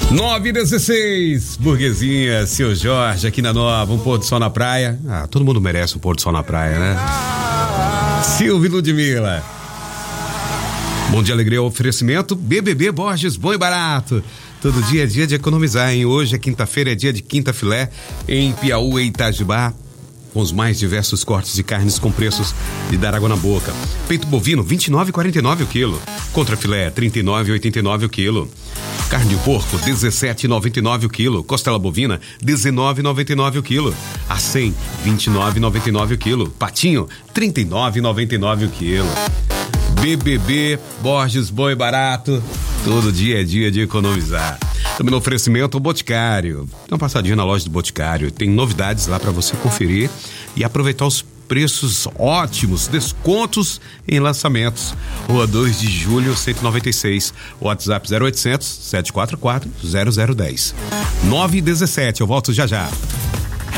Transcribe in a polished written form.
9h16, Burguesinha, seu Jorge, aqui na Nova, um pôr do sol na praia. Ah, todo mundo merece um pôr do sol na praia, né? Silvio Ludmilla. Bom dia, alegria, oferecimento BBB Borges, bom e barato. Todo dia é dia de economizar, hein? Hoje é quinta-feira, é dia de quinta filé em Piauí e Itajubá, com os mais diversos cortes de carnes com preços de dar água na boca. Peito bovino, R$ 29,49 o quilo. Contra filé, R$ 39,89 o quilo. Carne de porco, R$ 17,99 o quilo. Costela bovina, R$ 19,99 o quilo. Acém, R$ 29,99 o quilo. Patinho, R$ 39,99 o quilo. BBB Borges, bom e barato. Todo dia é dia de economizar. Também no oferecimento o Boticário. Dá uma passadinha na loja do Boticário. Tem novidades lá para você conferir e aproveitar os preços ótimos, descontos em lançamentos. Rua 2 de Julho, 196. WhatsApp 0800 744 0010. 9h17. Eu volto já já.